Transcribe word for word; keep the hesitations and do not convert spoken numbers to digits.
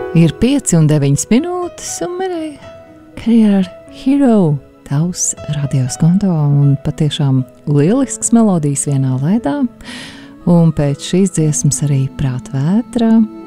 Ir pieci un deviņas minūtes, un Mirēja Career Hero tavs radios konto, un patiešām lielisks melodijas vienā laidā, un pēc šīs dziesmas arī Prātvētra